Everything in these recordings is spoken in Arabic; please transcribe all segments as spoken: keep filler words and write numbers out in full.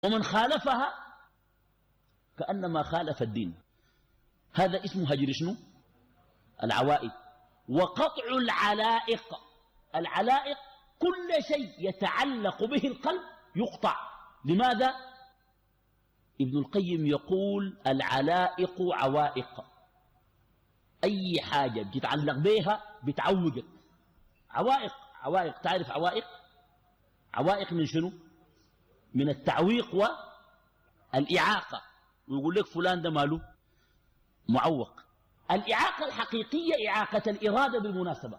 ومن خالفها كأنما خالف الدين. هذا اسمه هجر شنو؟ العوائد. وقطع العلائق. العلائق كل شيء يتعلق به القلب يقطع. لماذا؟ ابن القيم يقول العلائق عوائق، أي حاجة بتتعلق بها بتعوقك. عوائق. عوائق تعرف عوائق؟ عوائق من شنو؟ من التعويق والإعاقة. ويقول لك فلان ده ماله معوق. الإعاقة الحقيقية إعاقة الإرادة بالمناسبة.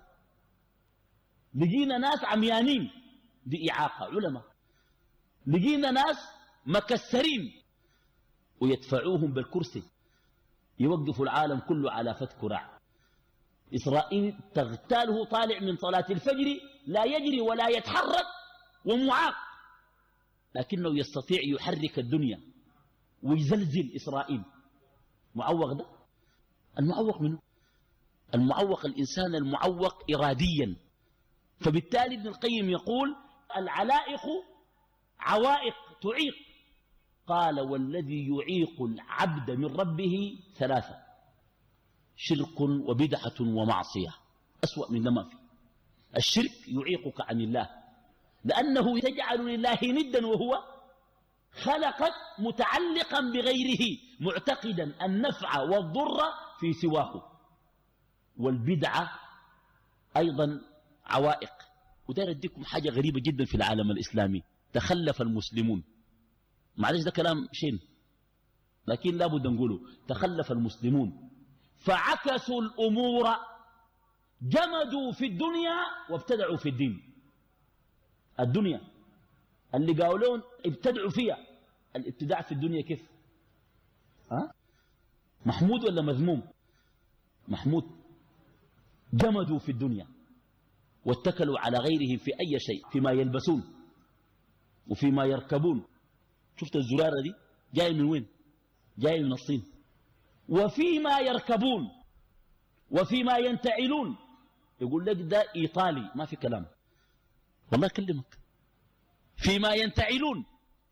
لقينا ناس عميانين دي إعاقة علماء. لقينا ناس مكسرين ويدفعوهم بالكرسي يوقفوا العالم كله على فتك راع. إسرائيل تغتاله طالع من صلاة الفجر لا يجري ولا يتحرك ومعاق، لكنه يستطيع يحرك الدنيا ويزلزل إسرائيل. معوق ده؟ المعوق منه؟ المعوق الإنسان المعوق إراديا. فبالتالي ابن القيم يقول العلائق عوائق تعيق. قال والذي يعيق العبد من ربه ثلاثة: شرك وبدعة ومعصية. أسوأ من ما فيه. الشرك يعيقك عن الله لأنه تجعل لله ندا وهو خلقك متعلقا بغيره معتقدا النفع والضر في سواه. والبدعة أيضا عوائق. وداير أديكم حاجة غريبة جدا في العالم الإسلامي. تخلف المسلمون. معلش ده كلام شين لكن لابد نقوله. تخلف المسلمون فعكسوا الأمور، جمدوا في الدنيا وابتدعوا في الدين. الدنيا اللي قالون ابتدعوا فيها. الابتداع في الدنيا كيف؟ ها؟ محمود ولا مذموم؟ محمود. جمدوا في الدنيا واتكلوا على غيرهم في أي شيء، فيما يلبسون وفيما يركبون. شفت الزرارة دي جاي من وين؟ جاي من الصين. وفيما يركبون وفيما ينتعلون. يقول لك ده إيطالي، ما في كلام والله أكلمك. فيما ينتعلون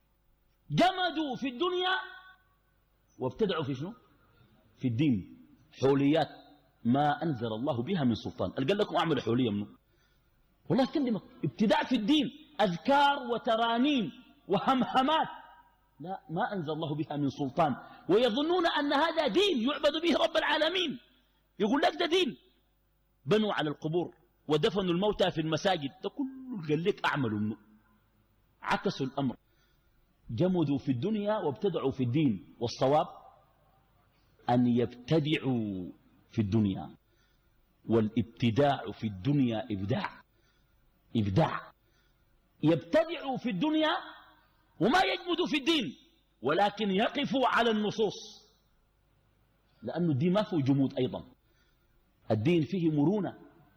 جمدوا في الدنيا وابتدعوا في شنو؟ في الدين. حوليات ما أنزل الله بها من سلطان. قال لكم أعملوا حولية منه والله أكلمك. ابتداع في الدين، أذكار وترانيم وهمهمات لا ما أنزل الله بها من سلطان، ويظنون أن هذا دين يعبد به رب العالمين. يقول لك ده دين. بنوا على القبور ودفنوا الموتى في المساجد. ده كله قال لك أعملوا منه. عكسوا الأمر. جمدوا في الدنيا وابتدعوا في الدين. والصواب أن يبتدعوا في الدنيا. والابتداع في الدنيا إبداع. إبداع. يبتدعوا في الدنيا وما يجمدوا في الدين، ولكن يقفوا على النصوص، لأن الدين ما فيه جمود. أيضا الدين فيه مرونة،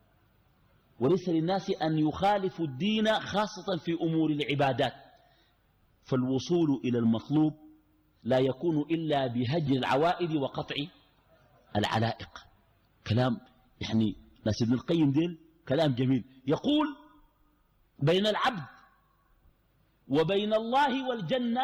وليس للناس أن يخالفوا الدين خاصة في أمور العبادات. فالوصول إلى المطلوب لا يكون إلا بهجر العوائد وقطع العلائق. كلام يعني ناس ابن القيم ديل كلام جميل. يقول بين العبد وبين الله والجنة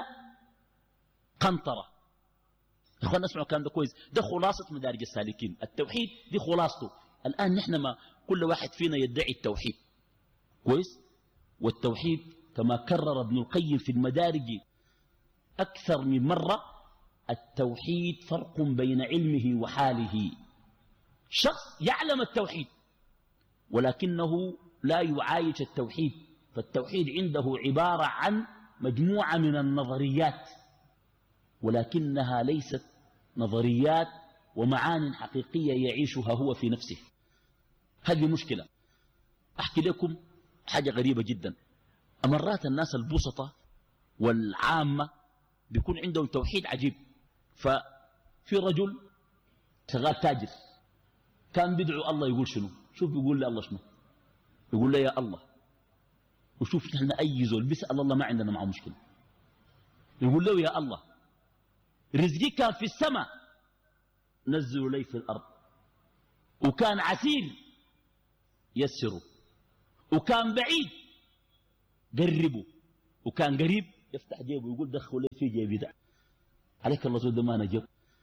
قنطرة. اخوانا اسمعوا الكلام ده كويس. ده خلاصة مدارج السالكين. التوحيد دي خلاصته. الآن نحن ما كل واحد فينا يدعي التوحيد كويس. والتوحيد كما كرر ابن القيم في المدارج أكثر من مرة، التوحيد فرق بين علمه وحاله. شخص يعلم التوحيد ولكنه لا يعايش التوحيد، فالتوحيد عنده عبارة عن مجموعة من النظريات، ولكنها ليست نظريات ومعان حقيقية يعيشها هو في نفسه. هذه مشكلة. أحكي لكم حاجة غريبة جدا. أمرات الناس البسطة والعامة بيكون عندهم توحيد عجيب. ففي رجل شغال تاجر كان بيدعو الله. يقول شنو؟ شوف بيقول لي الله شنو؟ يقول لي يا الله. وشوف نحن أي زول بيسأل الله ما عندنا معه مشكلة. يقول له يا الله رزقي كان في السماء نزلوا لي في الأرض، وكان عسير يسره، وكان بعيد قربه، وكان قريب يفتح جيبه ويقول دخلوا لي في جيبي ده. عليك الله زود ما نجيب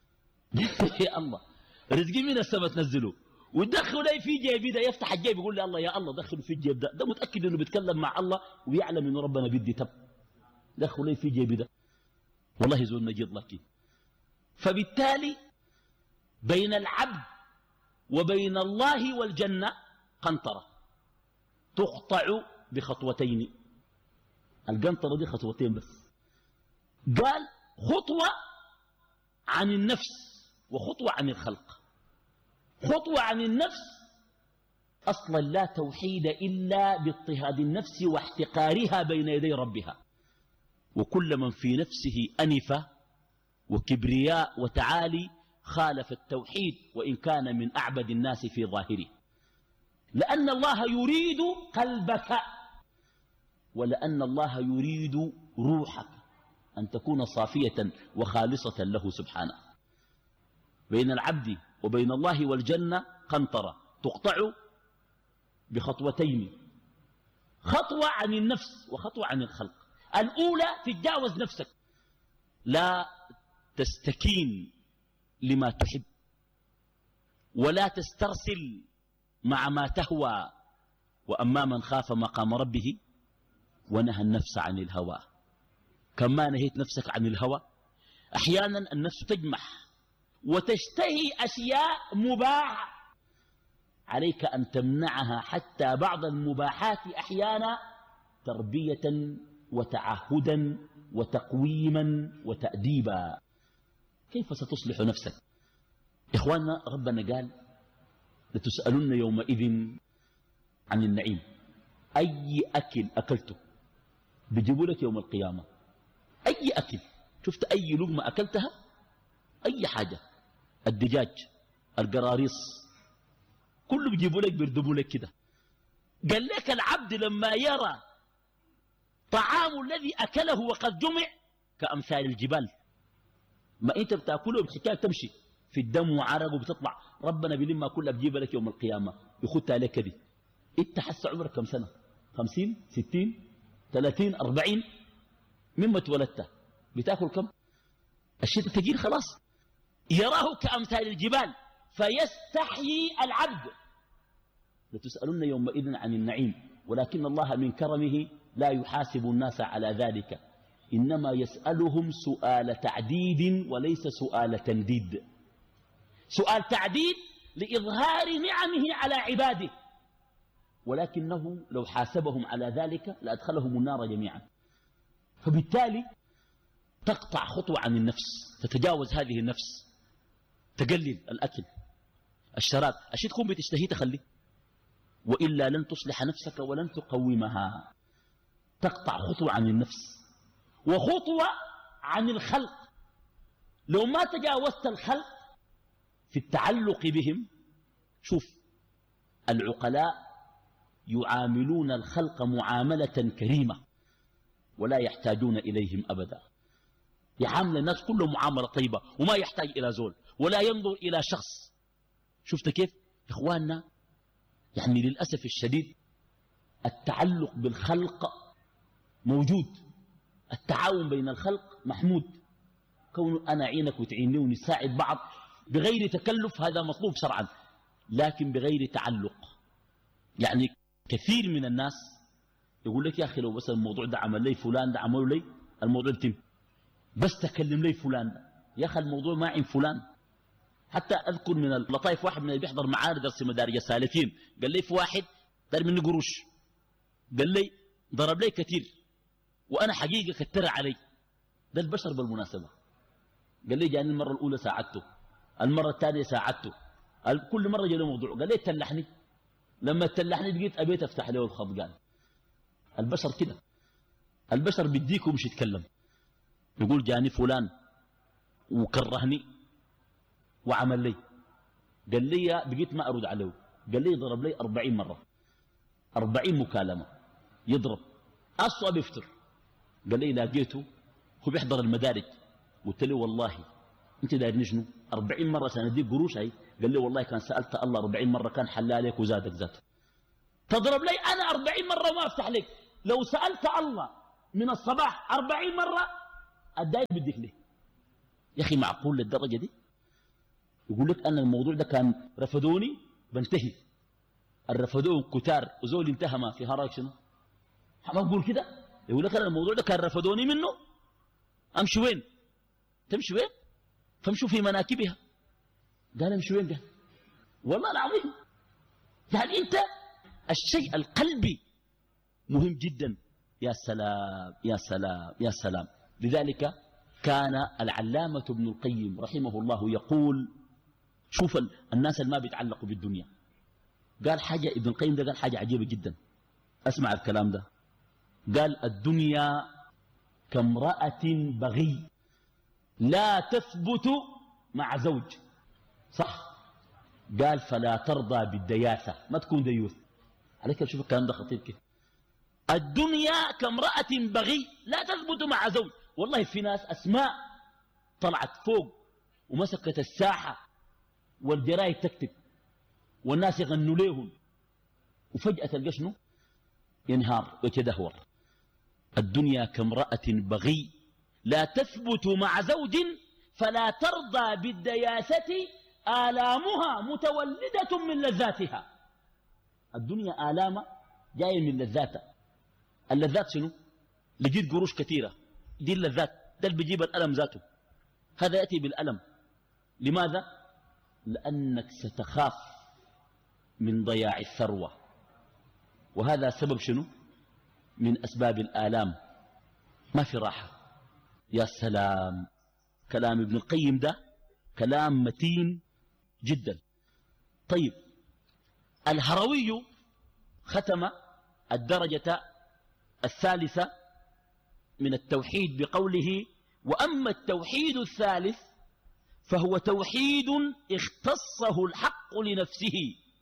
يا الله رزقي من السماء تنزله ويدخلوا لي في جيبي ده. يفتح الجيب يقول لي الله يا الله دخلوا في الجيب ده. ده متأكد انه بيتكلم مع الله ويعلم انه ربنا بيدي تب. دخلوا لي في جيبي ده. والله زول نجيب لكن. فبالتالي بين العبد وبين الله والجنة قنطرة تقطع بخطوتين. القنطرة دي خطوتين بس. قال خطوة عن النفس وخطوة عن الخلق. خطوة عن النفس أصلا لا توحيد إلا باضطهاد النفس واحتقارها بين يدي ربها. وكل من في نفسه أنفة وكبرياء وتعالي خالف التوحيد وإن كان من أعبد الناس في ظاهره. لأن الله يريد قلبك ولأن الله يريد روحك أن تكون صافية وخالصة له سبحانه. بين العبد وبين الله والجنة قنطرة تقطع بخطوتين. خطوة عن النفس وخطوة عن الخلق. الأولى تتجاوز نفسك لا تستكين لما تحب ولا تسترسل مع ما تهوى. وأما من خاف مقام ربه ونهى النفس عن الهوى. كما نهيت نفسك عن الهوى أحيانا النفس تجمح وتشتهي أشياء مباحة عليك أن تمنعها حتى بعض المباحات أحيانا تربية وتعهدا وتقويما وتأديبا. كيف ستصلح نفسك؟ إخواننا ربنا قال لتسألن يومئذ عن النعيم. أي أكل أكلته بيجيبوا لك يوم القيامة. أي أكل شفت أي لقمة أكلتها أي حاجة الدجاج القراريص كله بيجيبوا لك بيردبوا لك كده. قال لك العبد لما يرى طعام الذي أكله وقد جمع كأمثال الجبال. ما أنت بتأكله بحكاية تمشي في الدم وعرق وبتطلع. ربنا بلما كلها بجيب لك يوم القيامة يخدها لك دي. انت حس عمرك كم سنة؟ خمسين ستين ثلاثين أربعين مما اتولدت بتاكل كم؟ الشيء تجيل خلاص. يراه كأمثال الجبال فيستحيي العبد. لتسألن يومئذ عن النعيم ولكن الله من كرمه لا يحاسب الناس على ذلك إنما يسألهم سؤال تعديد وليس سؤال تنديد. سؤال تعديد لإظهار نعمه على عباده ولكنه لو حاسبهم على ذلك لأدخلهم النار جميعا. فبالتالي تقطع خطوة عن النفس تتجاوز هذه النفس. تقلل الأكل الشراب أشياء تكون بتشتهي تخلي وإلا لن تصلح نفسك ولن تقومها. تقطع خطوة عن النفس وخطوة عن الخلق. لو ما تجاوزت الخلق في التعلق بهم. شوف العقلاء يعاملون الخلق معاملة كريمة ولا يحتاجون إليهم أبدا. يعامل الناس كلهم معاملة طيبة وما يحتاج إلى زول ولا ينظر إلى شخص. شفت كيف إخواننا؟ يعني للأسف الشديد التعلق بالخلق موجود. التعاون بين الخلق محمود. كون أنا عينك وتعيني ونساعد بعض بغير تكلف هذا مطلوب شرعا لكن بغير تعلق. يعني كثير من الناس يقول لك يا أخي لو بس الموضوع ده عمل لي فلان ده عمل لي الموضوع يتم. بس تكلم لي فلان ده يا أخي الموضوع ما عين فلان. حتى أذكر من اللطائف واحد من اللي بيحضر معانا درس مدارج السالكين قال لي في واحد دار مني قروش قال لي ضرب لي كثير وأنا حقيقة كتر علي. ده البشر بالمناسبة. قال لي جاني المرة الأولى ساعدته المرة الثانية ساعدته كل مرة جاء له موضوع قال لي تلحني. لما تلحني بقيت أبيت أفتح له الخط. قال البشر كده. البشر بديك ومش يتكلم يقول جاني فلان وكرهني وعمل لي قال لي بقيت ما أرد عليه. قال لي ضرب لي أربعين مرة أربعين مكالمة يضرب أصلا بيفتر. قال لي لاقيته هو بيحضر المدارج. قلت له والله انت داير نجنو أربعين مرة سنديك قروش هاي. قال لي والله كان سألت الله أربعين مرة كان حلالك وزادك ذاته. تضرب لي أنا أربعين مرة وما أفتح لك. لو سألت الله من الصباح أربعين مرة الداير بدك ليه. يا أخي معقول للدرجة دي؟ يقول لك أنا الموضوع ده كان رفضوني بنتهي، الرفضون كتار وزول انتهى ما في هراك شنو؟ ما أقول كده. يقول لك أنا الموضوع ده كان رفضوني منه أمشي وين؟ تمشي وين؟ فامشوا في مناكبها. قال امشي وين؟ قال والله العظيم. يعني أنت الشيء القلبي مهم جدا. يا سلام يا سلام يا سلام. لذلك كان العلامة ابن القيم رحمه الله يقول، شوف الناس اللي ما بيتعلقوا بالدنيا، قال حاجة ابن القيم ده قال حاجة عجيبة جدا. أسمع الكلام ده. قال الدنيا كامرأة بغي لا تثبت مع زوج. صح؟ قال فلا ترضى بالدياثة، ما تكون ديوث. عليك شوف الكلام ده خطير كيف. الدنيا كامرأة بغي لا تثبت مع زوج. والله في ناس أسماء طلعت فوق ومسكت الساحة والجرايد تكتب والناس يغنوا ليهم، وفجأة تلقى شنو؟ ينهار ويتدهور. الدنيا كامرأة بغي لا تثبت مع زوج فلا ترضى بالدياثة آلامها متولدة من لذاتها. الدنيا آلام جاية من لذاتها. اللذات شنو؟ لقيت قروش كثيرة، دي اللذات، ده اللي بيجيب الألم ذاته، هذا يأتي بالألم. لماذا؟ لأنك ستخاف من ضياع الثروة، وهذا سبب شنو؟ من أسباب الآلام. ما في راحة. يا سلام. كلام ابن القيم ده كلام متين جدا. طيب الهروي ختم الدرجة الثالثة من التوحيد بقوله: وأما التوحيد الثالث فهو توحيد اختصه الحق لنفسه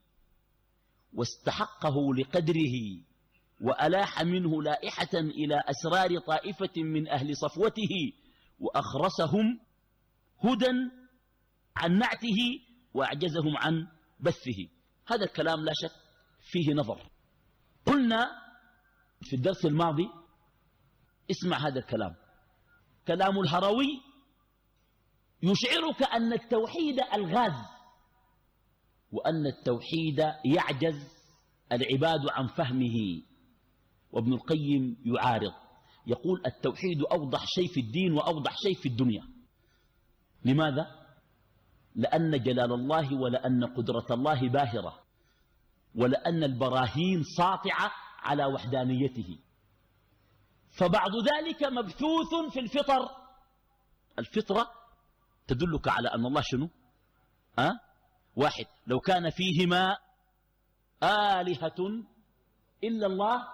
واستحقه لقدره، وألاح منه لائحة إلى أسرار طائفة من أهل صفوته، وأخرسهم هدى عن نعته وأعجزهم عن بثه. هذا الكلام لا شك فيه نظر. قلنا في الدرس الماضي، اسمع هذا الكلام، كلام الهروي يشعرك أن التوحيد الغاز، وأن التوحيد يعجز العباد عن فهمه. وابن القيم يعارض، يقول التوحيد أوضح شيء في الدين وأوضح شيء في الدنيا. لماذا؟ لأن جلال الله ولأن قدرة الله باهرة، ولأن البراهين ساطعة على وحدانيته، فبعض ذلك مبثوث في الفطر. الفطرة تدلك على أن الله شنو؟ أه؟ واحد. لو كان فيهما آلهة إلا الله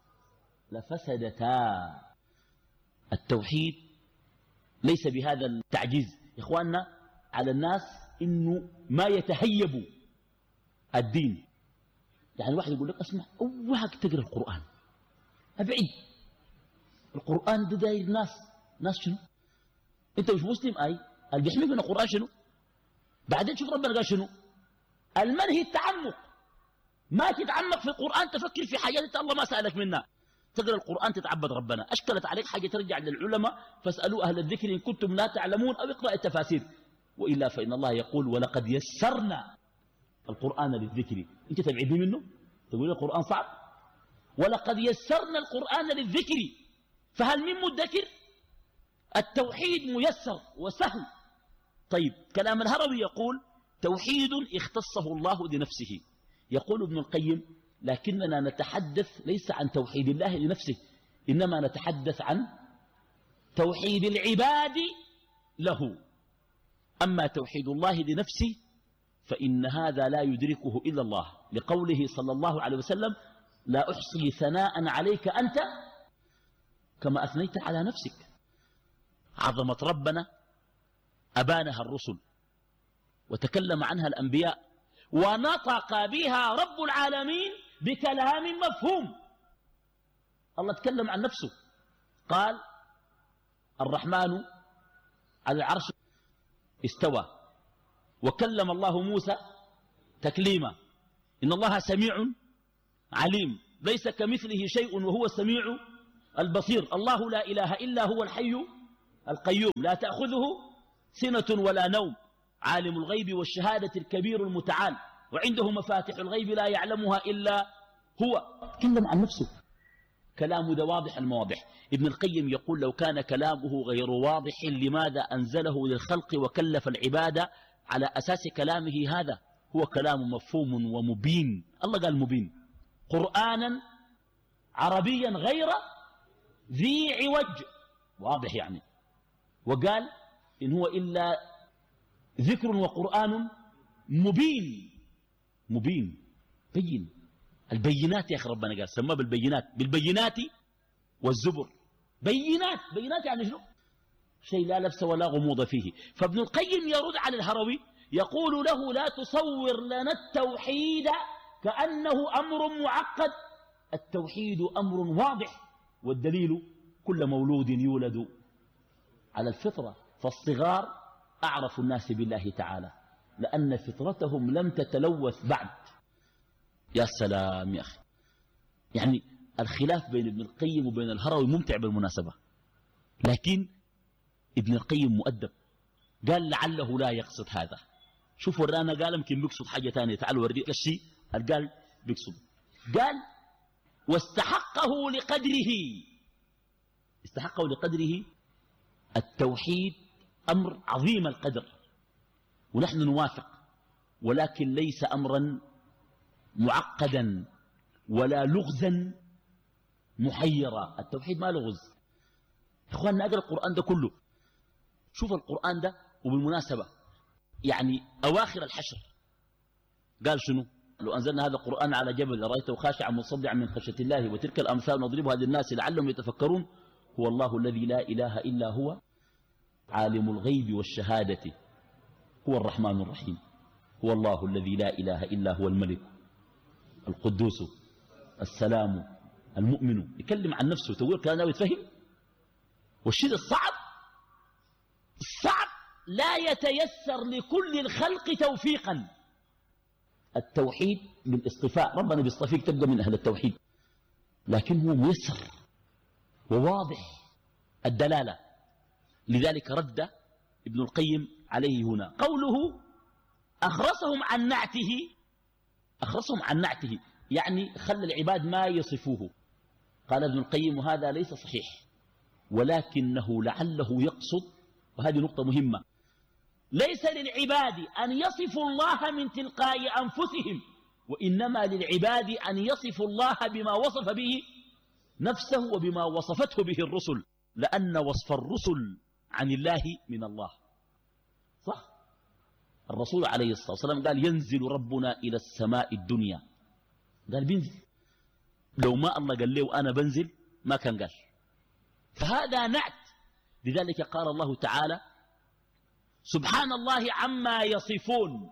لفسدتا. التوحيد ليس بهذا التعجيز يا إخواننا على الناس إنه ما يتهيبوا الدين. يعني واحد يقول لك اسمع، أوهك تقرأ القرآن أبعد، القرآن ده داير ناس ناس شنو؟ أنت مش مسلم أي اللي بيحميك من القرآن شنو؟ بعدين شوف ربنا قال شنو؟ المنهي التعمق، ما تتعمق في القرآن، تفكر في حاجات انت الله ما سألك منها. تقرأ القرآن تتعبد ربنا. أشكلت عليك حاجة ترجع للعلماء فاسألوا أهل الذكر إن كنتم لا تعلمون، أو اقرأ التفاسير. وإلا فإن الله يقول ولقد يسرنا القرآن للذكر. أنت تبعدي منه تقول القرآن صعب؟ ولقد يسرنا القرآن للذكر فهل من مدكر؟ التوحيد ميسر وسهل. طيب كلام الهروي يقول توحيد اختصه الله لنفسه. يقول ابن القيم لكننا نتحدث ليس عن توحيد الله لنفسه، إنما نتحدث عن توحيد العباد له. أما توحيد الله لنفسه فإن هذا لا يدركه إلا الله، لقوله صلى الله عليه وسلم لا أحصي ثناء عليك أنت كما أثنيت على نفسك. عظمة ربنا أبانها الرسل وتكلم عنها الأنبياء، ونطق بها رب العالمين بكلام مفهوم. الله تكلم عن نفسه قال الرحمن على العرش استوى، وكلم الله موسى تكليما. إن الله سميع عليم، ليس كمثله شيء وهو السميع البصير. الله لا إله إلا هو الحي القيوم لا تأخذه سنة ولا نوم، عالم الغيب والشهادة الكبير المتعال، وعنده مفاتح الغيب لا يعلمها إلا هو. تكلم عن نفسه، كلامه ده واضح المواضح. ابن القيم يقول لو كان كلامه غير واضح لماذا أنزله للخلق وكلف العبادة على أساس كلامه هذا؟ هو كلام مفهوم ومبين. الله قال مبين، قرآنا عربيا غير ذي عوج، واضح يعني. وقال إن هو إلا ذكر وقرآن مبين. مبين بين البينات يا أخي، ربنا قال سماه بالبينات، بالبينات والزبر. بينات، بينات يعني شنو؟ شيء لا لبس ولا غموض فيه. فابن القيم يرد على الهروي يقول له لا تصور لنا التوحيد كأنه أمر معقد، التوحيد أمر واضح، والدليل كل مولود يولد على الفطرة، فالصغار أعرف الناس بالله تعالى لأن فطرتهم لم تتلوث بعد. يا سلام يا أخي، يعني الخلاف بين ابن القيم وبين الهروي ممتع بالمناسبة، لكن ابن القيم مؤدب، قال لعله لا يقصد هذا. شوف ورانا قال يمكن بيقصد حاجة ثانية، تعالوا وريك الشيء قال بيقصد. قال واستحقه لقدره، استحقه لقدره. التوحيد أمر عظيم القدر ونحن نوافق، ولكن ليس أمرا معقدا ولا لغزا محيرا. التوحيد ما لغز. إخواننا أقرأ القرآن ده كله، شوف القرآن ده. وبالمناسبة يعني أواخر الحشر قال شنو؟ لو أنزلنا هذا القرآن على جبل لرأيته خاشعا مصدعا من خشية الله وتلك الأمثال نضربها للناس لعلهم يتفكرون. هو الله الذي لا إله إلا هو عالم الغيب والشهادة هو الرحمن الرحيم. هو الله الذي لا إله إلا هو الملك القدوس السلام المؤمن. يكلم عن نفسه، تقول كان ناوي يتفهم. والشيء الصعب الصعب لا يتيسر لكل الخلق توفيقا. التوحيد بالاصطفاء، ربنا بيصطفيك تبقى من أهل التوحيد، لكن هو ميسر وواضح الدلالة. لذلك رد ابن القيم عليه هنا قوله أخرسهم عن نعته. أخرسهم عن نعته يعني خلى العباد ما يصفوه. قال ابن القيم وهذا ليس صحيح، ولكنه لعله يقصد، وهذه نقطة مهمة، ليس للعباد أن يصفوا الله من تلقاء أنفسهم، وإنما للعباد أن يصفوا الله بما وصف به نفسه وبما وصفته به الرسل، لأن وصف الرسل عن الله من الله. صح؟ الرسول عليه الصلاة والسلام قال ينزل ربنا إلى السماء الدنيا، قال بينزل. لو ما الله قال له أنا بنزل ما كان قال. فهذا نعت. لذلك قال الله تعالى سبحان الله عما يصفون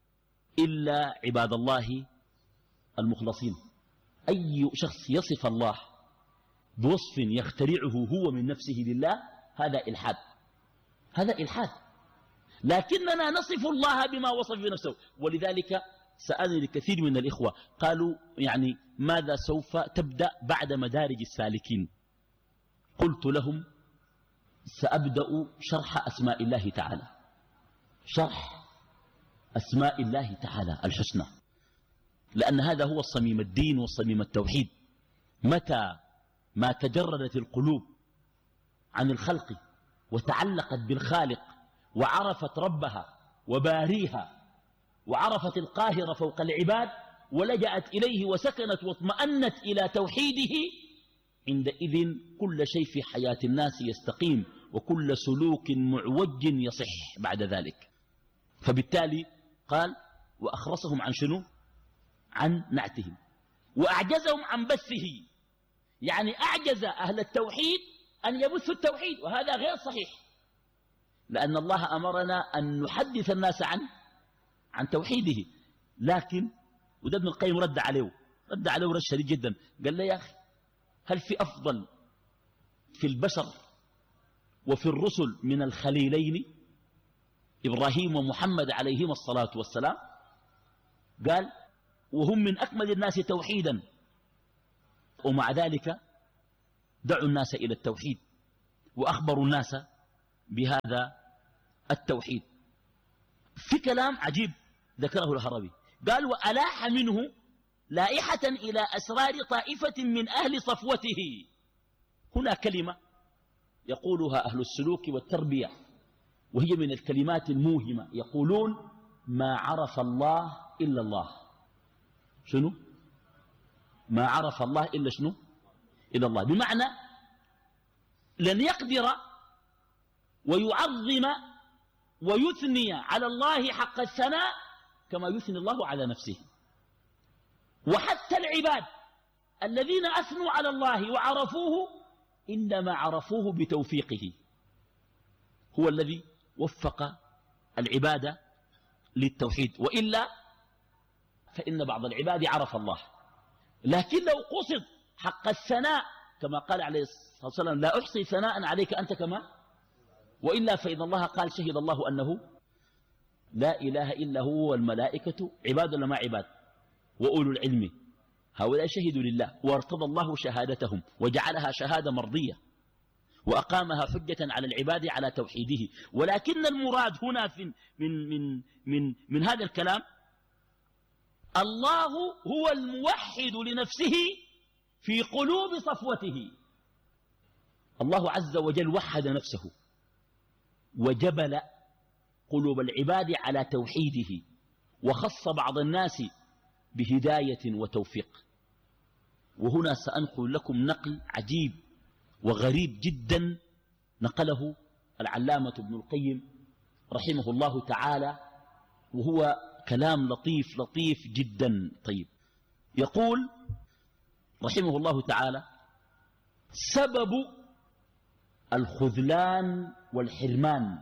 إلا عباد الله المخلصين. أي شخص يصف الله بوصف يخترعه هو من نفسه لله هذا إلحاد، هذا إلحاد. لكننا نصف الله بما وصف بنفسه. ولذلك سألني الكثير من الإخوة قالوا يعني ماذا سوف تبدأ بعد مدارج السالكين؟ قلت لهم سأبدأ شرح أسماء الله تعالى، شرح أسماء الله تعالى الحسنى، لأن هذا هو الصميم الدين والصميم التوحيد. متى ما تجردت القلوب عن الخلق وتعلقت بالخالق وعرفت ربها وباريها وعرفت القاهر فوق العباد ولجأت إليه وسكنت واطمأنت إلى توحيده، عندئذ كل شيء في حياة الناس يستقيم وكل سلوك معوج يصح بعد ذلك. فبالتالي قال وأخرسهم عن شنو؟ عن نعتهم، وأعجزهم عن بثه، يعني أعجز أهل التوحيد أن يبثوا التوحيد، وهذا غير صحيح، لأن الله أمرنا أن نحدث الناس عن عن توحيده. لكن وده ابن القيم رد عليه، رد عليه رد شديد جدا، قال له يا أخي هل في أفضل في البشر وفي الرسل من الخليلين إبراهيم ومحمد عليهما الصلاة والسلام؟ قال وهم من أكمل الناس توحيدا، ومع ذلك دعوا الناس إلى التوحيد وأخبروا الناس بهذا التوحيد. في كلام عجيب ذكره الهروي، قال وألاح منه لائحة إلى أسرار طائفة من أهل صفوته. هنا كلمة يقولها أهل السلوك والتربية وهي من الكلمات الموهمة، يقولون ما عرف الله إلا الله. شنو؟ ما عرف الله إلا شنو؟ إلا الله، بمعنى لن يقدر ويعظم ويثني على الله حق الثناء كما يثني الله على نفسه. وحتى العباد الذين أثنوا على الله وعرفوه إنما عرفوه بتوفيقه، هو الذي وفق العبادة للتوحيد، وإلا فإن بعض العباد عرف الله. لكن لو قصد حق الثناء كما قال عليه الصلاة والسلام لا أحصي ثناء عليك أنت كما، وإلا فإن الله قال شهد الله أنه لا إله إلا هو والملائكة عباد ولا ما عباد وأولو العلم هؤلاء شهدوا لله وارتضى الله شهادتهم وجعلها شهادة مرضية وأقامها حجة على العباد على توحيده. ولكن المراد هنا في من, من, من, من هذا الكلام الله هو الموحد لنفسه في قلوب صفوته. الله عز وجل وحد نفسه وجبل قلوب العباد على توحيده، وخص بعض الناس بهداية وتوفيق. وهنا سأنقل لكم نقل عجيب وغريب جدا نقله العلامة ابن القيم رحمه الله تعالى، وهو كلام لطيف لطيف جدا. طيب، يقول رحمه الله تعالى سبب الخذلان والحرمان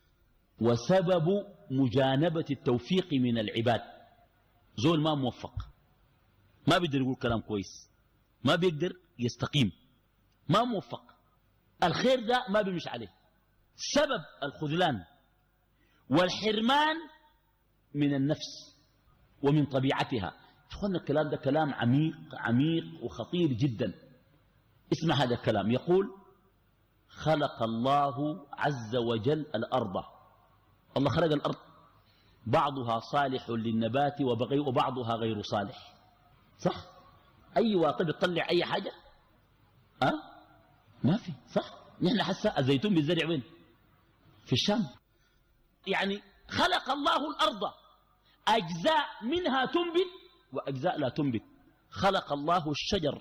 وسبب مجانبة التوفيق من العباد. زول ما موفق ما بيقدر يقول كلام كويس، ما بيقدر يستقيم، ما موفق، الخير ده ما بيمشي عليه. سبب الخذلان والحرمان من النفس ومن طبيعتها. اخوانا الكلام ده كلام عميق عميق وخطير جدا. اسمع هذا الكلام، يقول خلق الله عز وجل الأرض. الله خلق الأرض بعضها صالح للنبات وبعضها غير صالح، صح؟ أي واطب يطلع أي حاجة؟ أه؟ ما في، صح؟ نحن حسا الزيتون بالزرع وين؟ في الشام. يعني خلق الله الأرض أجزاء منها تنبت وأجزاء لا تنبت. خلق الله الشجر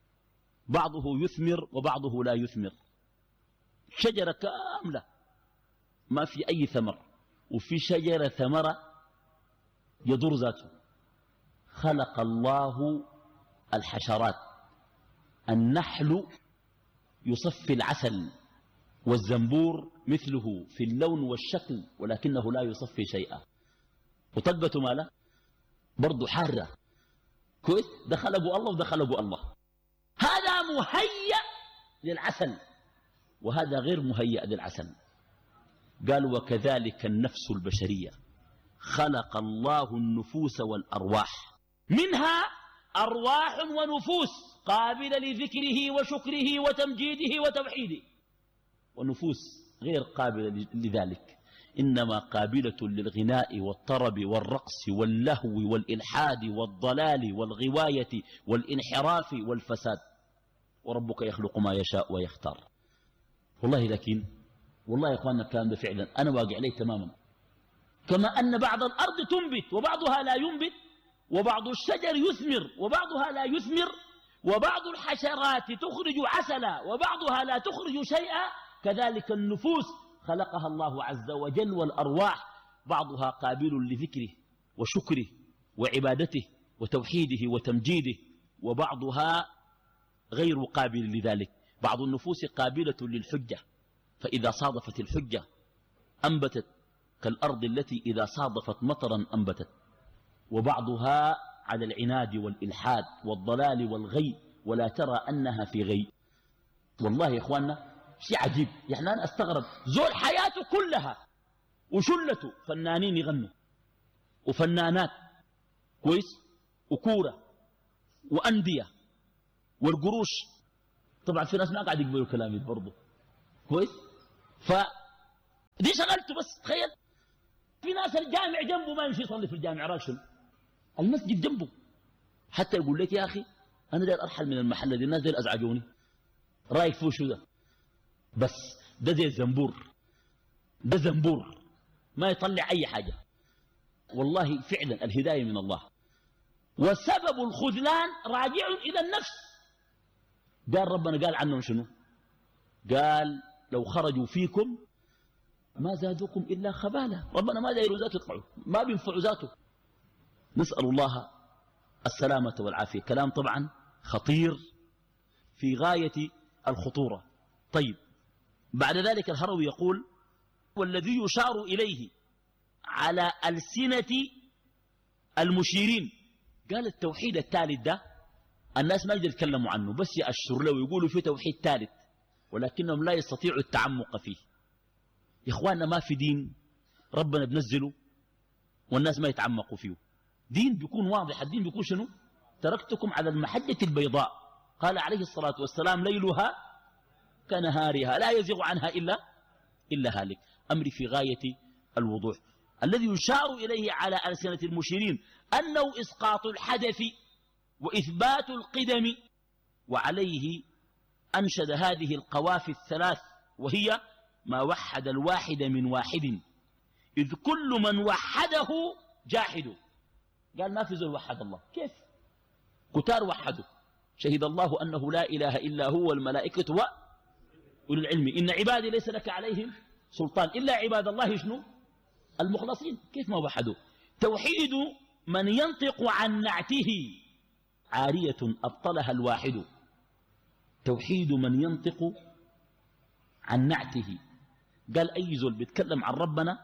بعضه يثمر وبعضه لا يثمر، شجرة كاملة ما في أي ثمر، وفي شجرة ثمرة يضر ذاته. خلق الله الحشرات، النحل يصفي العسل والزنبور مثله في اللون والشكل ولكنه لا يصفي شيئا، وطقته ماله برضو حارة. كويس، ده خلقوا الله وده خلقوا الله. هذا مهيأ للعسل وهذا غير مهيأ للعسل. قال وكذلك النفس البشرية خلق الله النفوس والأرواح، منها أرواح ونفوس قابلة لذكره وشكره وتمجيده وتوحيده، ونفوس غير قابلة لذلك، إنما قابلة للغناء والطرب والرقص واللهو والإلحاد والضلال والغواية والانحراف والفساد. وربك يخلق ما يشاء ويختار. والله لكن والله يا أخواننا الكلام ده فعلا أنا واقع عليه تماما. كما أن بعض الأرض تنبت وبعضها لا ينبت، وبعض الشجر يثمر وبعضها لا يثمر، وبعض الحشرات تخرج عسلا وبعضها لا تخرج شيئا، كذلك النفوس خلقها الله عز وجل والأرواح بعضها قابل لذكره وشكره وعبادته وتوحيده وتمجيده، وبعضها غير قابل لذلك. بعض النفوس قابلة للحجة، فإذا صادفت الحجة أنبتت كالأرض التي إذا صادفت مطرا أنبتت، وبعضها على العناد والإلحاد والضلال والغي ولا ترى أنها في غي. والله يا إخواننا شيء عجيب، يعني أنا أستغرب، زول حياته كلها وشلته فنانين يغنوا وفنانات كويس وكورة وأندية والقروش طبعا في ناس ما قاعد يقبلوا كلامي برضه كويس. فدي شغلته بس. تخيل في ناس الجامع جنبه ما يمشي يصلي في الجامع، راشل المسجد جنبه، حتى يقول لك يا أخي أنا داير أرحل من المحل دي، الناس داير أزعجوني، رايك فيه شو ده؟ بس ده زي الزنبور، ده زنبور ما يطلع أي حاجة. والله فعلا الهداية من الله. وسبب الخذلان راجع إلى النفس. قال ربنا قال عنهم شنو؟ قال لو خرجوا فيكم ما زادوكم إلا خبالا. ربنا ما دايروا ذاته يطلعوا، ما بينفعوا ذاته. نسأل الله السلامة والعافية. كلام طبعا خطير في غاية الخطورة. طيب بعد ذلك الهروي يقول والذي يشار إليه على ألسنة المشيرين. قال التوحيد الثالث ده الناس ما يقدروا يتكلموا عنه، بس يأشروا له ويقولوا فيه توحيد ثالث، ولكنهم لا يستطيعوا التعمق فيه. يا إخواننا ما في دين ربنا بنزله والناس ما يتعمقوا فيه. دين بيكون واضح. الدين بيكون شنو؟ تركتكم على المحجة البيضاء، قال عليه الصلاة والسلام ليلها كنهارها لا يزيغ عنها إلا إلا هالك. أمري في غاية الوضوح. الذي يشار إليه على ألسنة المشيرين أنه إسقاط الحدث وإثبات القدم، وعليه أنشد هذه القوافي الثلاث، وهي ما وحد الواحد من واحد إذ كل من وحده جاحد. قال ما في زول وحد الله. كيف؟ كتار وحده. شهد الله أنه لا إله إلا هو والملائكة وأولي العلم إن عبادي ليس لك عليهم سلطان إلا عباد الله شنو؟ المخلصين. كيف ما وحدوا؟ توحيد من ينطق عن نعته عارية أبطلها الواحد. توحيد من ينطق عن نعته. قال أي زول بيتكلم عن ربنا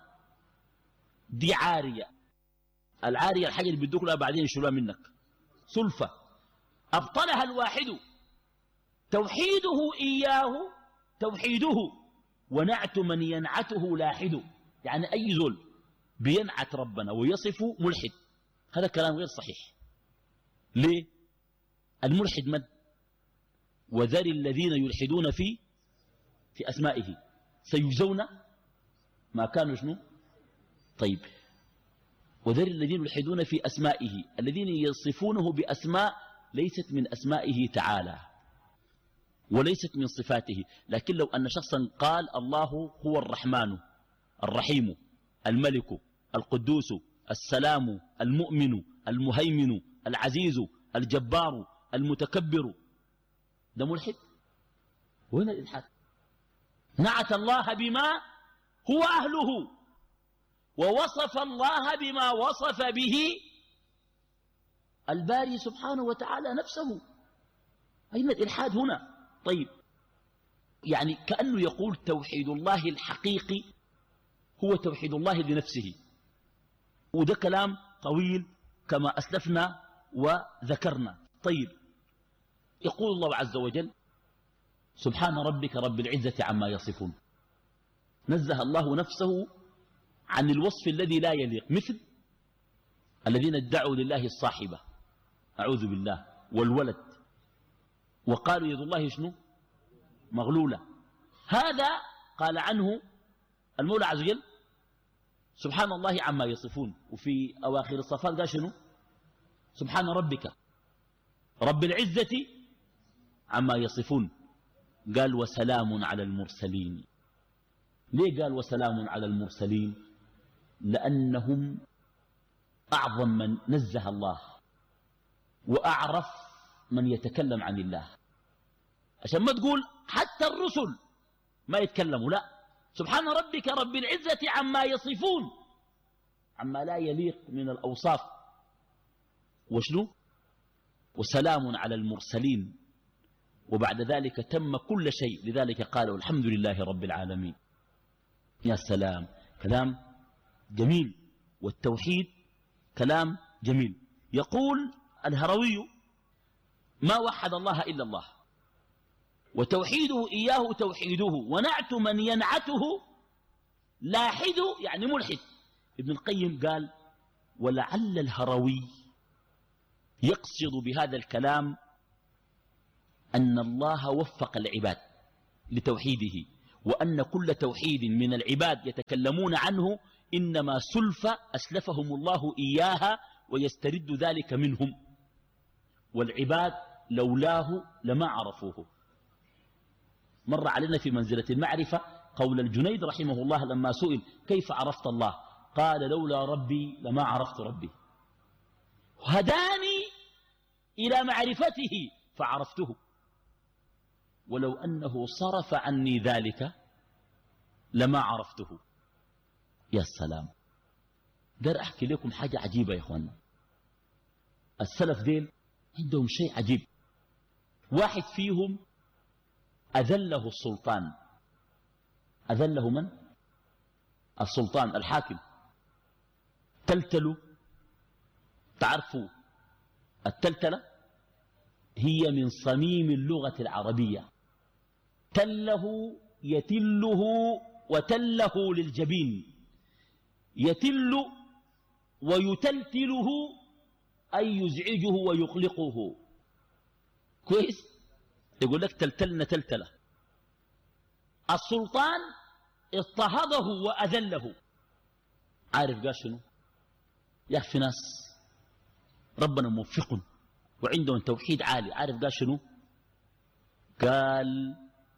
دي عارية. العارية الحاجة اللي بيدوك لها بعدين يشيلوها منك، سلفة. أبطلها الواحد. توحيده إياه توحيده، ونعت من ينعته لاحد. يعني أي زول بينعت ربنا ويصفه ملحد. هذا كلام غير صحيح. ليه؟ الملحد من؟ وذر الذين يلحدون في في أسمائه سيجزون ما كانوا شنو؟ طيب وذر الذين يلحدون في أسمائه الذين يصفونه بأسماء ليست من أسمائه تعالى وليست من صفاته. لكن لو أن شخصا قال الله هو الرحمن الرحيم الملك القدوس السلام المؤمن المهيمن العزيز الجبار المتكبر، ده ملحد؟ وين الإلحاد؟ نعت الله بما هو أهله ووصف الله بما وصف به الباري سبحانه وتعالى نفسه. أين الإلحاد هنا؟ طيب يعني كأنه يقول توحيد الله الحقيقي هو توحيد الله لنفسه، وده كلام طويل كما أسلفنا وذكرنا. طيب يقول الله عز وجل سبحان ربك رب العزة عما يصفون. نزه الله نفسه عن الوصف الذي لا يليق، مثل الذين ادعوا لله الصاحبة أعوذ بالله والولد، وقالوا يد الله شنو؟ مغلولة. هذا قال عنه المولى عز وجل سبحان الله عما يصفون. وفي أواخر الصفات قال شنو؟ سبحان ربك رب العزة عما يصفون. قال وسلام على المرسلين. ليه قال وسلام على المرسلين؟ لأنهم أعظم من نزه الله وأعرف من يتكلم عن الله، عشان ما تقول حتى الرسل ما يتكلموا. لا، سبحان ربك رب العزة عما يصفون، عما لا يليق من الأوصاف. وشنو؟ وسلام على المرسلين. وبعد ذلك تم كل شيء، لذلك قالوا الحمد لله رب العالمين. يا سلام، كلام جميل. والتوحيد كلام جميل. يقول الهروي ما وحد الله إلا الله، وتوحيده إياه توحيده، ونعت من ينعته لاحد يعني ملحد. ابن القيم قال ولعل الهروي يقصد بهذا الكلام أن الله وفق العباد لتوحيده، وأن كل توحيد من العباد يتكلمون عنه إنما سلفة أسلفهم الله إياها ويسترد ذلك منهم، والعباد لولاه لما عرفوه. مر علينا في منزلة المعرفة قول الجنيد رحمه الله لما سئل كيف عرفت الله؟ قال لولا ربي لما عرفت ربي، هداني إلى معرفته فعرفته، ولو أنه صرف عني ذلك لما عرفته. يا سلام. دار أحكي لكم حاجة عجيبة يا إخوانا. السلف ديل عندهم شيء عجيب. واحد فيهم أذله السلطان. أذله من؟ السلطان الحاكم. تلتلوا. تعرفوا التلتلة هي من صميم اللغة العربية. تله يتله وتله للجبين، يتل ويتلتله أي يزعجه ويقلقه. كويس؟ يقول لك تلتلنا تلتلة. السلطان اضطهده وأذله. عارف قال شنو؟ يا في ناس ربنا موفقهم وعندهم توحيد عالي. عارف قال شنو؟ قال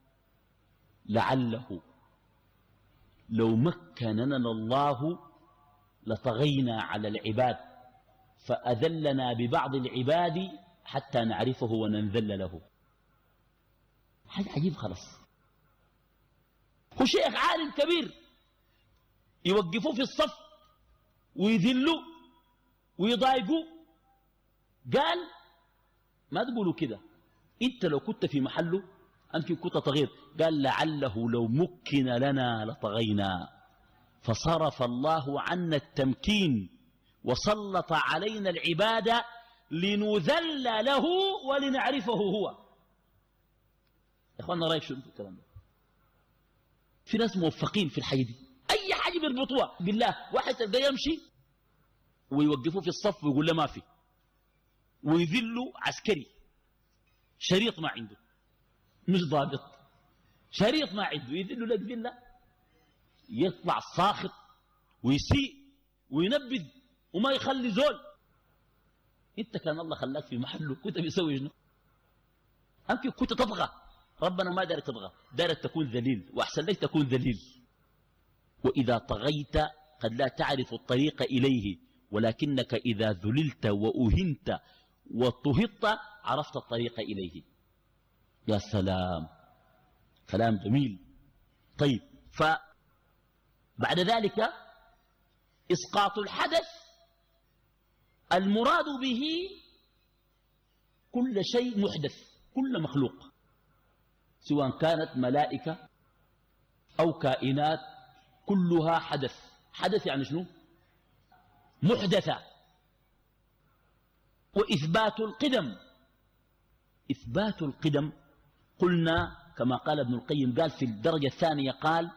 لعله لو مكننا الله لطغينا على العباد فأذلنا ببعض العباد حتى نعرفه وننذل له. حاجة عجيب خلاص. هو شيخ عالم كبير يوقفوه في الصف ويذلوا ويضايقوا. قال ما تقولوا كده، انت لو كنت في محله أمكن كنت تغير. قال لعله لو مكن لنا لطغينا فصرف الله عنا التمكين وسلط علينا العبادة لنذل له ولنعرفه هو. يا اخوانا رايك شنو في الكلام ده؟ في ناس موفقين في الحي دي اي حاجه بيربطوها بالله. واحد تلقاه يمشي ويوقفوه في الصف ويقول له ما في، ويذلوا عسكري شريط ما عنده مش ضابط، شريط ما عنده يذلوا لك ذله، يطلع ساخط ويسيء وينبذ وما يخلي زول. انت كان الله خلاك في محله كنت بيسوي شنو؟ أمكن كنت تطغى. ربنا ما دارك تطغى، دارك تكون ذليل، وأحسن لك تكون ذليل. وإذا طغيت قد لا تعرف الطريق إليه، ولكنك إذا ذللت وأهنت وطهطت عرفت الطريق إليه. يا سلام، كلام جميل. طيب، فبعد ذلك إسقاط الحدث المراد به كل شيء محدث، كل مخلوق، سواء كانت ملائكة أو كائنات، كلها حدث. حدث يعني شنو؟ محدثة. وإثبات القدم، إثبات القدم قلنا كما قال ابن القيم، قال في الدرجة الثانية، قال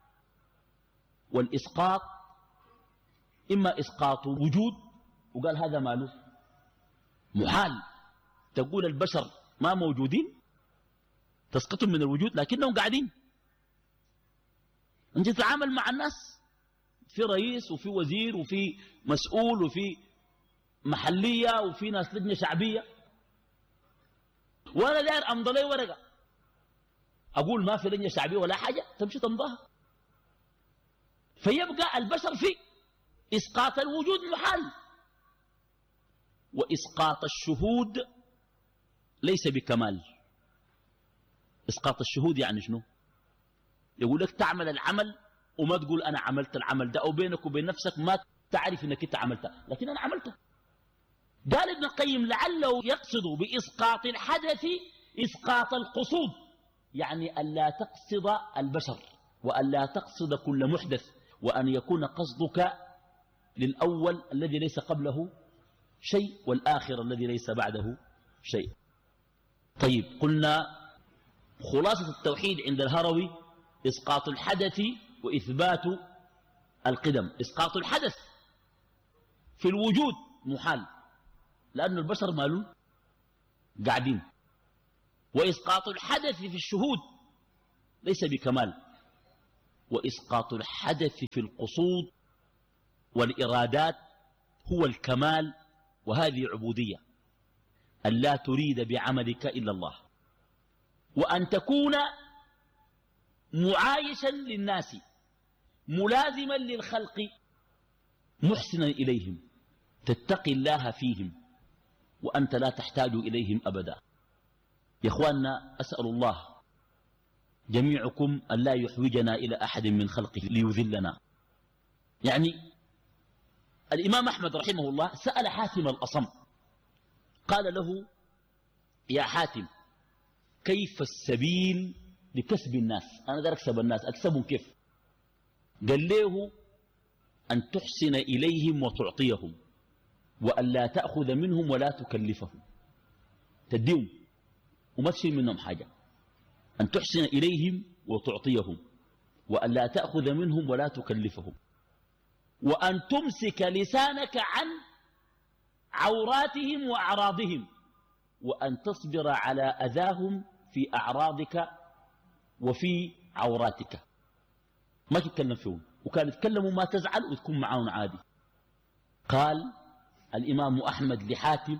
والإسقاط إما إسقاط وجود، وقال هذا ماله محال. تقول البشر ما موجودين تسقطهم من الوجود لكنهم قاعدين. انت تتعامل مع الناس، في رئيس وفي وزير وفي مسؤول وفي محلية وفي ناس لجنة شعبية، وانا داير امضي لي ورقة اقول ما في لجنة شعبية ولا حاجة، تمشي تمضاها. فيبقى البشر في اسقاط الوجود محال. واسقاط الشهود ليس بكمال. اسقاط الشهود يعني شنو؟ يقول لك تعمل العمل وما تقول انا عملت العمل ده، او بينك وبين نفسك ما تعرف انك انت عملته، لكن انا عملته. قال ابن القيم لعله يقصد باسقاط الحدث اسقاط القصود، يعني الا تقصد البشر والا تقصد كل محدث، وان يكون قصدك للاول الذي ليس قبله شيء والاخر الذي ليس بعده شيء. طيب، قلنا خلاصة التوحيد عند الهروي إسقاط الحدث وإثبات القدم. إسقاط الحدث في الوجود محال، لأن البشر مالون قاعدين، وإسقاط الحدث في الشهود ليس بكمال، وإسقاط الحدث في القصود والإرادات هو الكمال، وهذه عبودية أن لا تريد بعملك إلا الله، وأن تكون معايشا للناس ملازما للخلق محسنا إليهم، تتقي الله فيهم وأنت لا تحتاج إليهم أبدا. يا إخواننا، أسأل الله جميعكم أن لا يحوجنا إلى أحد من خلقه ليذلنا. يعني الإمام أحمد رحمه الله سأل حاتم الأصم قال له: يا حاتم، كيف السبيل لكسب الناس؟ أنا دار أكسب الناس، أكسبهم كيف؟ قال له: أن تحسن إليهم وتعطيهم، وأن لا تأخذ منهم ولا تكلفهم، تديهم وما تشيل منهم حاجة. أن تحسن إليهم وتعطيهم، وأن لا تأخذ منهم ولا تكلفهم، وأن تمسك لسانك عن عوراتهم وأعراضهم، وأن تصبر على أذاهم في أعراضك وفي عوراتك، ما تتكلم فيهم، وكان يتكلموا ما تزعل وتكون معاهم عادي. قال الإمام أحمد لحاتم: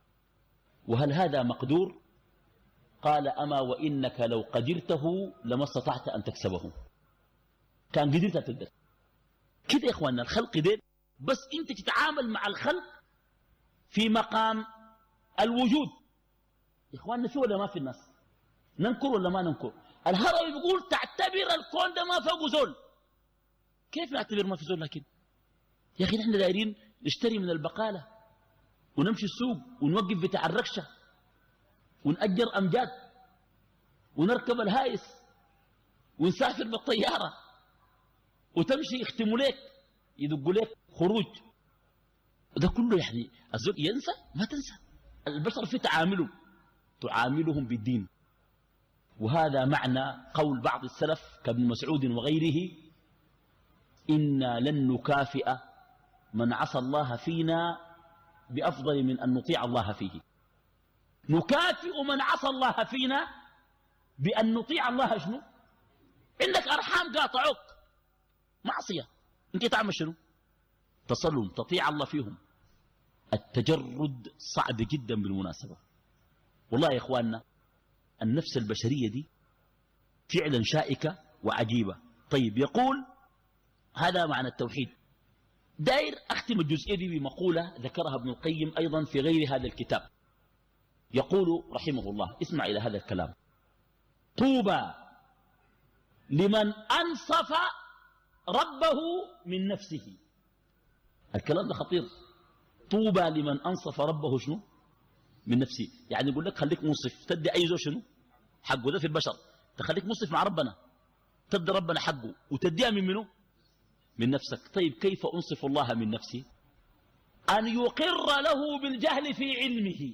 وهل هذا مقدور؟ قال: أما وإنك لو قدرته لما استطعت أن تكسبه. كان قدرت تقدر كده. يا إخواننا، الخلق دين بس أنت تتعامل مع الخلق في مقام الوجود. يا إخواننا، في ولا ما في الناس؟ ننكر ولا ما ننكر؟ الهروي بيقول تعتبر الكون ده ما فوق زول. كيف نعتبر ما في زول؟ لكن يا أخي نحن دايرين نشتري من البقالة ونمشي السوق ونوقف بتاع الركشة ونأجر أمجاد ونركب الهايس ونسافر بالطيارة وتمشي يختموا لك يدقوا لك خروج. وده كله يعني الزول ينسى؟ ما تنسى. البشر في تعاملهم تعاملهم بالدين. وهذا معنى قول بعض السلف كابن مسعود وغيره: إنا لن نكافئ من عصى الله فينا بأفضل من أن نطيع الله فيه. نكافئ من عصى الله فينا بأن نطيع الله. شنو؟ عندك أرحام قاطعوك، معصية، انت تعمل شنو؟ تصلهم، تطيع الله فيهم. التجرد صعب جدا بالمناسبة. والله يا إخواننا، النفس البشرية دي فعلا شائكة وعجيبة. طيب، يقول هذا معنى التوحيد. داير أختم الجزئية دي بمقولة ذكرها ابن القيم أيضا في غير هذا الكتاب. يقول رحمه الله، اسمع إلى هذا الكلام: طوبى لمن أنصف ربه من نفسه. الكلام ده خطير. طوبى لمن أنصف ربه شنو؟ من نفسه. يعني يقول لك خليك منصف، تدي أي زول شنو؟ حقه. ده في البشر تخليك منصف مع ربنا، تدي ربنا حقه وتديها من منه؟ من نفسك. طيب، كيف أنصف الله من نفسي؟ أن يقر له بالجهل في علمه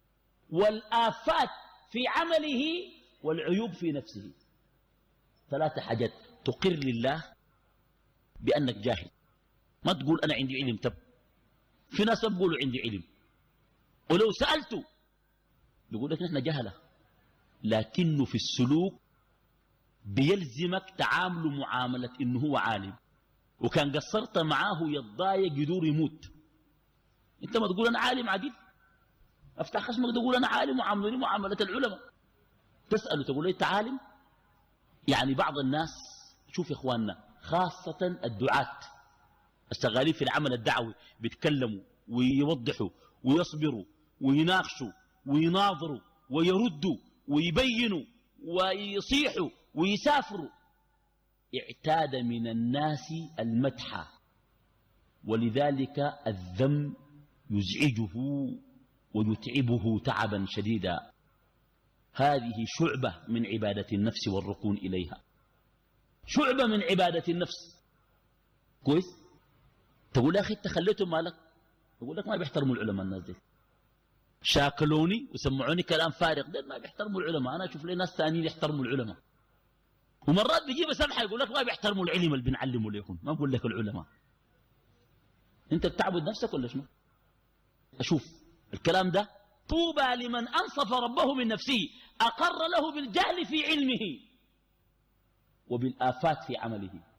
والآفات في عمله والعيوب في نفسه. ثلاثة حاجات: تقر لله بأنك جاهل، ما تقول أنا عندي علم. تب في ناس بيقولوا عندي علم، ولو سألته بيقول لك نحن جهلة، لكنه في السلوك بيلزمك تعامله معاملة إنه هو عالم، وكان قصرت معاه يتضايق يدور يموت. انت ما تقول أنا عالم عديد، افتح خشمك تقول أنا عالم وعاملني معاملة العلماء. تسأله تقول له أنت عالم؟ يعني بعض الناس، شوف يا إخواننا، خاصة الدعاة الشغالين في العمل الدعوي، بيتكلموا ويوضحوا ويصبروا ويناقشوا ويناظروا ويردوا ويبينوا ويصيحوا ويسافروا. اعتاد من الناس المدح، ولذلك الذم يزعجه ويتعبه تعبا شديدا. هذه شعبة من عبادة النفس والركون إليها، شعبة من عبادة النفس. كويس؟ تقول يا أخي أنت خليتهم مالك؟ يقول لك ما بيحترموا العلماء. الناس دي شاكلوني وسمعوني كلام فارغ، ده ما بيحترموا العلماء. أنا أشوف لي ناس ثانيين يحترموا العلماء. ومرات بيجيب سمحة يقول لك ما بيحترموا العلم اللي بنعلمه ليكم، ما بقول لك العلماء. أنت بتعبد نفسك ولا شنو؟ أشوف الكلام ده: طوبى لمن أنصف ربه من نفسه. أقر له بالجهل في علمه وبالآفات في عمله.